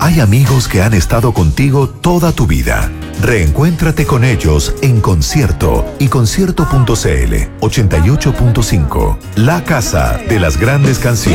Hay amigos que han estado contigo toda tu vida. Reencuéntrate con ellos en Concierto y concierto.cl 88.5. La casa de las grandes canciones.